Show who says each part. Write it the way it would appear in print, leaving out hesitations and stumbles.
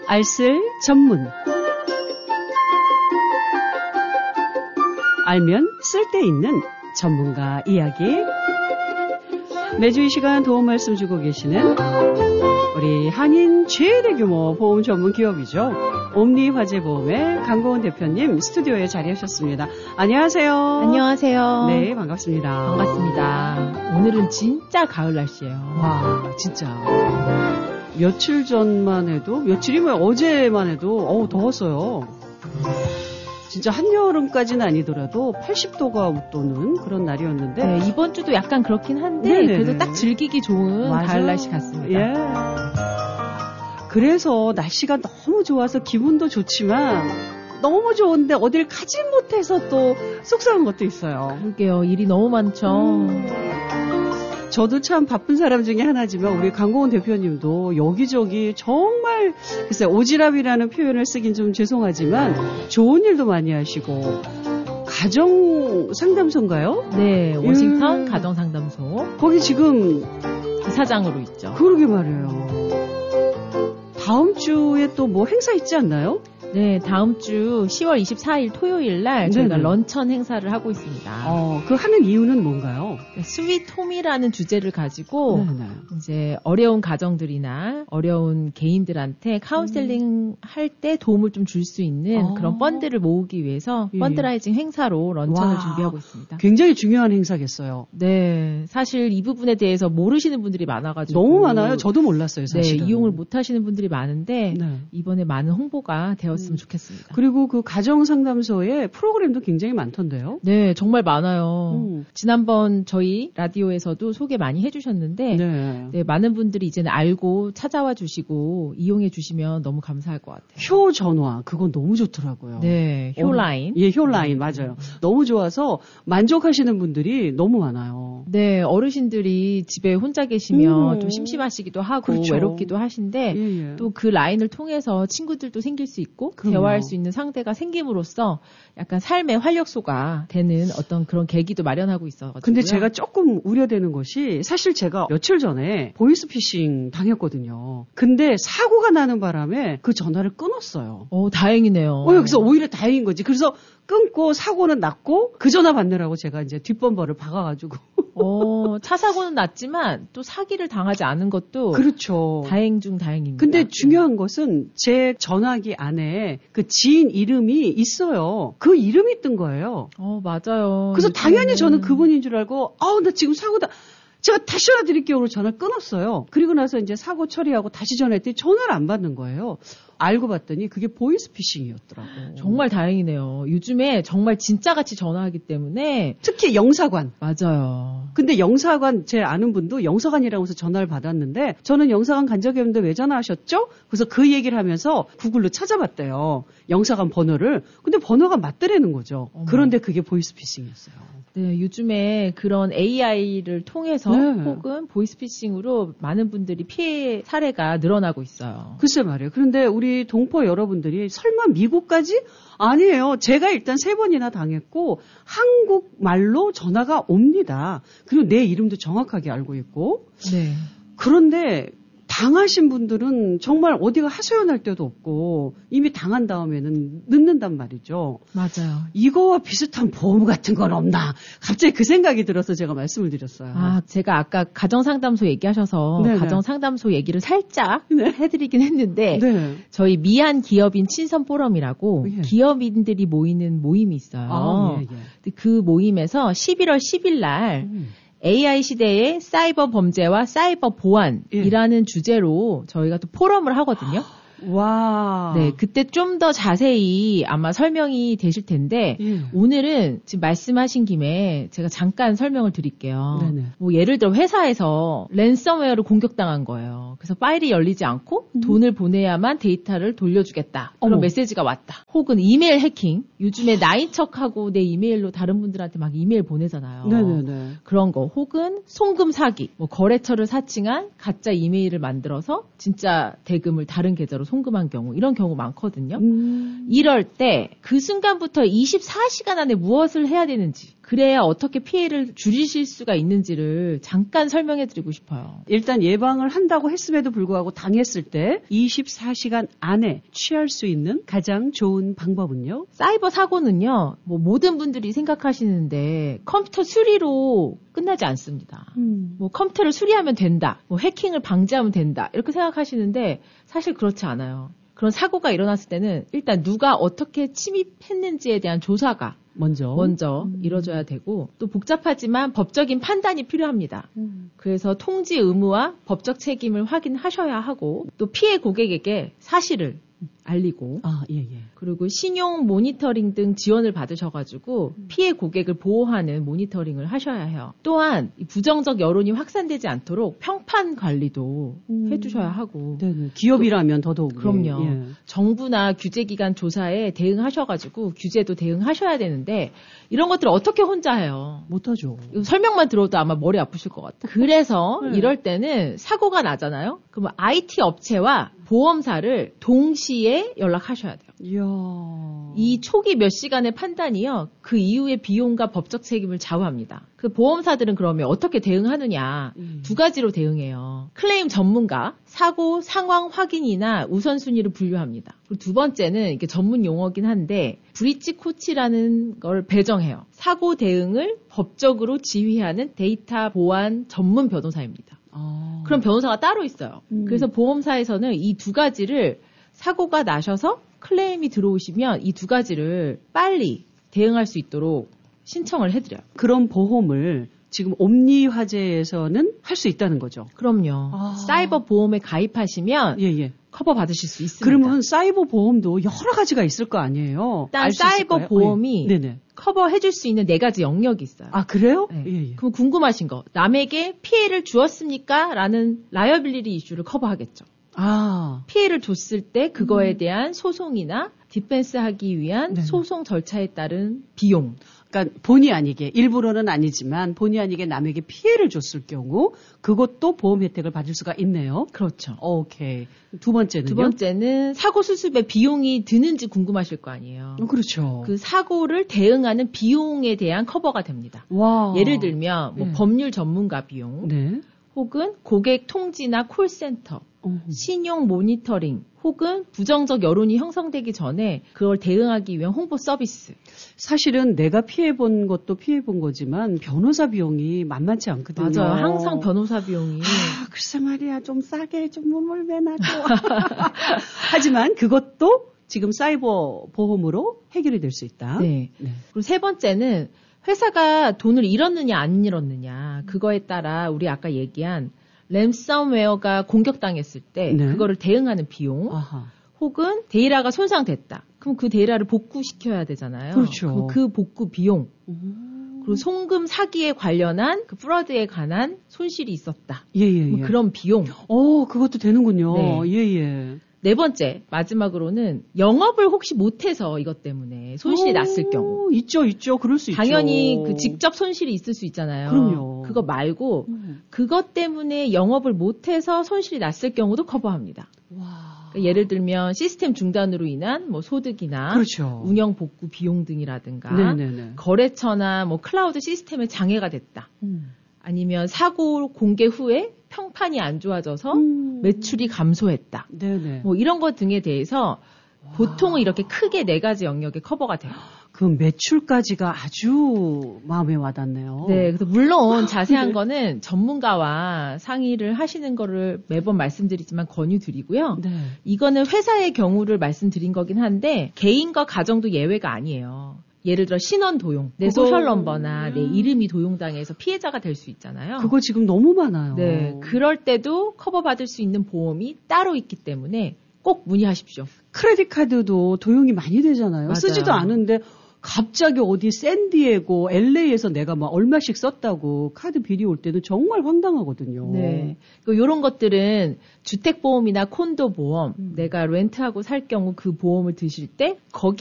Speaker 1: 알쓸 전문. 알면 쓸데있는 전문가 이야기. 매주 이 시간 도움 말씀 주고 계시는 우리 한인 최대 규모 보험 전문 기업이죠. 옴니화재보험의 강고은 대표님 스튜디오에 자리하셨습니다. 안녕하세요.
Speaker 2: 안녕하세요.
Speaker 1: 네, 반갑습니다.
Speaker 2: 반갑습니다. 오늘은 진짜 가을 날씨예요.
Speaker 1: 와, 진짜. 며칠 전만 해도, 며칠이면 어제만 해도 더웠어요. 진짜 한여름까지는 아니더라도 80도가 웃도는 그런 날이었는데.
Speaker 2: 네, 이번 주도 약간 그렇긴 한데
Speaker 1: 네네네.
Speaker 2: 그래도 딱 즐기기 좋은
Speaker 1: 맞아.
Speaker 2: 가을 날씨 같습니다.
Speaker 1: 예. 그래서 날씨가 너무 좋아서 기분도 좋지만 너무 좋은데 어딜 가지 못해서 또 속상한 것도 있어요.
Speaker 2: 그러게요. 일이 너무 많죠.
Speaker 1: 저도 참 바쁜 사람 중에 하나지만 우리 강고은 대표님도 여기저기 정말 글쎄 오지랖이라는 표현을 쓰긴 좀 죄송하지만 좋은 일도 많이 하시고 가정 상담소인가요?
Speaker 2: 네, 워싱턴 가정상담소
Speaker 1: 거기 지금
Speaker 2: 이사장으로 있죠.
Speaker 1: 그러게 말이에요. 다음 주에 또 뭐 행사 있지 않나요?
Speaker 2: 네, 다음 주 10월 24일 토요일 날 저희가
Speaker 1: 네네.
Speaker 2: 런천 행사를 하고 있습니다.
Speaker 1: 그 하는 이유는 뭔가요?
Speaker 2: 스윗 홈이라는 주제를 가지고
Speaker 1: 네네.
Speaker 2: 이제 어려운 가정들이나 어려운 개인들한테 카운셀링 할 때 도움을 좀 줄 수 있는 그런 펀드를 모으기 위해서
Speaker 1: 예.
Speaker 2: 펀드라이징 행사로 런천을
Speaker 1: 와,
Speaker 2: 준비하고 있습니다.
Speaker 1: 굉장히 중요한 행사겠어요.
Speaker 2: 네, 사실 이 부분에 대해서 모르시는 분들이 많아가지고
Speaker 1: 너무 많아요. 저도 몰랐어요, 사실은.
Speaker 2: 네, 이용을 못 하시는 분들이 많은데
Speaker 1: 네.
Speaker 2: 이번에 많은 홍보가 되었으면 좋겠습니다.
Speaker 1: 그리고 그 가정상담소에 프로그램도 굉장히 많던데요.
Speaker 2: 네, 정말 많아요.
Speaker 1: 음.
Speaker 2: 지난번 저희 라디오에서도 소개 많이 해주셨는데
Speaker 1: 네.
Speaker 2: 네, 많은 분들이 이제는 알고 찾아와 주시고 이용해 주시면 너무 감사할 것 같아요.
Speaker 1: 효전화, 그건 너무 좋더라고요.
Speaker 2: 네, 효라인.
Speaker 1: 예, 효라인, 맞아요. 너무 좋아서 만족하시는 분들이 너무 많아요.
Speaker 2: 네, 어르신들이 집에 혼자 계시면
Speaker 1: 음.
Speaker 2: 좀 심심하시기도 하고
Speaker 1: 그렇죠.
Speaker 2: 외롭기도 하신데
Speaker 1: 예, 예.
Speaker 2: 또 그 라인을 통해서 친구들도 생길 수 있고
Speaker 1: 그럼요.
Speaker 2: 대화할 수 있는 상대가 생김으로써 약간 삶의 활력소가 되는 어떤 그런 계기도 마련하고 있어가지고요.
Speaker 1: 근데 제가 조금 우려되는 것이 사실 제가 며칠 전에 보이스피싱 당했거든요. 근데 사고가 나는 바람에 그 전화를 끊었어요.
Speaker 2: 다행이네요.
Speaker 1: 그래서 오히려 다행인 거지. 그래서 끊고 사고는 났고 그 전화 받느라고 제가 이제 뒷범버를 박아가지고.
Speaker 2: 차 사고는 났지만 또 사기를 당하지 않은 것도
Speaker 1: 그렇죠.
Speaker 2: 다행 중 다행입니다.
Speaker 1: 근데 중요한 것은 제 전화기 안에 그 지인 이름이 있어요. 그 이름이 뜬 거예요.
Speaker 2: 맞아요.
Speaker 1: 그래서 당연히
Speaker 2: 요즘에는
Speaker 1: 저는 그분인 줄 알고, 나 지금 사고다. 제가 다시 전화 드릴게요. 그러고 전화를 끊었어요. 그리고 나서 이제 사고 처리하고 다시 전화했더니 전화를 안 받는 거예요. 알고 봤더니 그게 보이스피싱이었더라고요.
Speaker 2: 정말 다행이네요. 요즘에 정말 진짜같이 전화하기 때문에
Speaker 1: 특히 영사관.
Speaker 2: 맞아요.
Speaker 1: 근데 영사관 제 아는 분도 영사관이라고 해서 전화를 받았는데 저는 영사관 간 적이 없는데 왜 전화하셨죠? 그래서 그 얘기를 하면서 구글로 찾아봤대요. 영사관 번호를. 근데 번호가 맞더라는 거죠. 그런데 그게 보이스피싱이었어요.
Speaker 2: 네, 요즘에 그런 AI를 통해서
Speaker 1: 네.
Speaker 2: 혹은 보이스피싱으로 많은 분들이 피해 사례가 늘어나고 있어요.
Speaker 1: 글쎄 말이에요. 그런데 우리 동포 여러분들이 설마 미국까지? 아니에요. 제가 일단 3번이나 당했고 한국말로 전화가 옵니다. 그리고 내 이름도 정확하게 알고 있고.
Speaker 2: 네.
Speaker 1: 그런데 당하신 분들은 정말 어디가 하소연할 데도 없고 이미 당한 다음에는 늦는단 말이죠.
Speaker 2: 맞아요.
Speaker 1: 이거와 비슷한 보험 같은 건 없나. 갑자기 그 생각이 들어서 제가 말씀을 드렸어요.
Speaker 2: 제가 아까 가정상담소 얘기하셔서
Speaker 1: 네네.
Speaker 2: 가정상담소 얘기를 살짝
Speaker 1: 네.
Speaker 2: 해드리긴 했는데
Speaker 1: 네.
Speaker 2: 저희 미안 기업인 친선 포럼이라고
Speaker 1: 예.
Speaker 2: 기업인들이 모이는 모임이 있어요.
Speaker 1: 예.
Speaker 2: 근데 그 모임에서 11월 10일 날 AI 시대의 사이버 범죄와 사이버 보안이라는 주제로 저희가 또 포럼을 하거든요.
Speaker 1: 와.
Speaker 2: 네, 그때 좀 더 자세히 아마 설명이 되실 텐데
Speaker 1: 예.
Speaker 2: 오늘은 지금 말씀하신 김에 제가 잠깐 설명을 드릴게요.
Speaker 1: 네네.
Speaker 2: 뭐 예를 들어 회사에서 랜섬웨어를 공격당한 거예요. 그래서 파일이 열리지 않고 돈을 보내야만 데이터를 돌려주겠다. 그런
Speaker 1: 어머.
Speaker 2: 메시지가 왔다. 혹은 이메일 해킹. 요즘에 나인 척하고 내 이메일로 다른 분들한테 막 이메일 보내잖아요.
Speaker 1: 네네네.
Speaker 2: 그런 거. 혹은 송금 사기. 뭐 거래처를 사칭한 가짜 이메일을 만들어서 진짜 대금을 다른 계좌로 송금한 경우. 이런 경우 많거든요. 이럴 때 그 순간부터 24시간 안에 무엇을 해야 되는지 그래야 어떻게 피해를 줄이실 수가 있는지를 잠깐 설명해 드리고 싶어요.
Speaker 1: 일단 예방을 한다고 했음에도 불구하고 당했을 때 24시간 안에 취할 수 있는 가장 좋은 방법은요?
Speaker 2: 사이버 사고는요, 뭐 모든 분들이 생각하시는데 컴퓨터 수리로 끝나지 않습니다. 뭐 컴퓨터를 수리하면 된다, 뭐 해킹을 방지하면 된다, 이렇게 생각하시는데 사실 그렇지 않아요. 그런 사고가 일어났을 때는 일단 누가 어떻게 침입했는지에 대한 조사가 먼저 이뤄져야 되고, 또 복잡하지만 법적인 판단이 필요합니다. 그래서 통지 의무와 법적 책임을 확인하셔야 하고, 또 피해 고객에게 사실을 알리고, 그리고 신용 모니터링 등 지원을 받으셔가지고 피해 고객을 보호하는 모니터링을 하셔야 해요. 또한 부정적 여론이 확산되지 않도록 평판 관리도 해주셔야 하고.
Speaker 1: 네네. 기업이라면 더더욱.
Speaker 2: 그럼요. 예. 정부나 규제기관 조사에 대응하셔가지고 규제도 대응하셔야 되는데 이런 것들을 어떻게 혼자 해요?
Speaker 1: 못하죠.
Speaker 2: 설명만 들어도 아마 머리 아프실 것 같아요. 그래서 이럴 때는 사고가 나잖아요. 그러면 IT 업체와 보험사를 동시에 연락하셔야 돼요.
Speaker 1: 이야.
Speaker 2: 이 초기 몇 시간의 판단이요, 그 이후의 비용과 법적 책임을 좌우합니다. 그 보험사들은 그러면 어떻게 대응하느냐, 두 가지로 대응해요. 클레임 전문가, 사고 상황 확인이나 우선순위를 분류합니다. 그리고 두 번째는 이게 전문 용어긴 한데 브리치 코치라는 걸 배정해요. 사고 대응을 법적으로 지휘하는 데이터 보안 전문 변호사입니다. 그런 변호사가 따로 있어요. 그래서 보험사에서는 이 두 가지를, 사고가 나셔서 클레임이 들어오시면 이 두 가지를 빨리 대응할 수 있도록 신청을 해드려요.
Speaker 1: 그런 보험을 지금 옴니 화재에서는 할 수 있다는 거죠.
Speaker 2: 그럼요. 사이버 보험에 가입하시면 커버 받으실 수 있습니다.
Speaker 1: 그러면 사이버 보험도 여러 가지가 있을 거 아니에요?
Speaker 2: 일단 사이버 보험이 커버해줄 수 있는 4가지 영역이 있어요.
Speaker 1: 아, 그래요?
Speaker 2: 네. 그럼 궁금하신 거, 남에게 피해를 주었습니까? 라는 라이어빌리티 이슈를 커버하겠죠. 피해를 줬을 때 그거에 대한 소송이나 디펜스 하기 위한 소송 절차에 따른 비용.
Speaker 1: 그러니까 본의 아니게, 일부러는 아니지만 본의 아니게 남에게 피해를 줬을 경우 그것도 보험 혜택을 받을 수가 있네요.
Speaker 2: 그렇죠.
Speaker 1: 오케이. 두 번째는요?
Speaker 2: 두 번째는 사고 수습에 비용이 드는지 궁금하실 거 아니에요.
Speaker 1: 그렇죠.
Speaker 2: 그 사고를 대응하는 비용에 대한 커버가 됩니다.
Speaker 1: 와.
Speaker 2: 예를 들면 뭐 법률 전문가 비용, 혹은 고객 통지나 콜센터, 신용 모니터링, 혹은 부정적 여론이 형성되기 전에 그걸 대응하기 위한 홍보 서비스.
Speaker 1: 사실은 내가 피해본 것도 피해본 거지만 변호사 비용이 만만치 않거든요.
Speaker 2: 맞아요. 항상 변호사 비용이.
Speaker 1: 글쎄 말이야. 좀 싸게 좀 눈물 매나고. 하지만 그것도 지금 사이버 보험으로 해결이 될 수 있다.
Speaker 2: 네. 그리고 세 번째는 회사가 돈을 잃었느냐 안 잃었느냐, 그거에 따라 우리 아까 얘기한 랜섬웨어가 공격당했을 때 그거를 대응하는 비용, 혹은 데이터가 손상됐다. 그럼 그 데이터를 복구시켜야 되잖아요.
Speaker 1: 그렇죠.
Speaker 2: 그럼 그 복구 비용, 그리고 송금 사기에 관련한 그 프로드에 관한 손실이 있었다. 그런 비용.
Speaker 1: 그것도 되는군요. 네
Speaker 2: 번째, 마지막으로는 영업을 혹시 못해서 이것 때문에 손실이 났을 경우.
Speaker 1: 있죠. 그럴 수
Speaker 2: 당연히
Speaker 1: 있죠.
Speaker 2: 그 직접 손실이 있을 수 있잖아요.
Speaker 1: 그럼요.
Speaker 2: 그거 말고 그것 때문에 영업을 못해서 손실이 났을 경우도 커버합니다. 그러니까 예를 들면 시스템 중단으로 인한 뭐 소득이나 운영 복구 비용 등이라든가, 거래처나 뭐 클라우드 시스템에 장애가 됐다. 아니면 사고 공개 후에 평판이 안 좋아져서 매출이 감소했다. 뭐 이런 것 등에 대해서 보통은 이렇게 크게 4가지 영역에 커버가 돼요.
Speaker 1: 그 매출까지가 아주 마음에 와닿네요.
Speaker 2: 네, 그래서 물론 자세한 거는 전문가와 상의를 하시는 거를 매번 말씀드리지만 권유드리고요. 이거는 회사의 경우를 말씀드린 거긴 한데 개인과 가정도 예외가 아니에요. 예를 들어 신원 도용, 내 소셜 넘버나 내 이름이 도용당해서 피해자가 될 수 있잖아요.
Speaker 1: 그거 지금 너무 많아요.
Speaker 2: 네, 그럴 때도 커버받을 수 있는 보험이 따로 있기 때문에 꼭 문의하십시오.
Speaker 1: 크레딧 카드도 도용이 많이 되잖아요.
Speaker 2: 맞아요.
Speaker 1: 쓰지도 않은데 갑자기 어디 샌디에고, LA에서 내가 막 얼마씩 썼다고 카드 비리 올 때는 정말 황당하거든요.
Speaker 2: 네. 이런 것들은 주택보험이나 콘도 보험, 내가 렌트하고 살 경우 그 보험을 드실 때 거기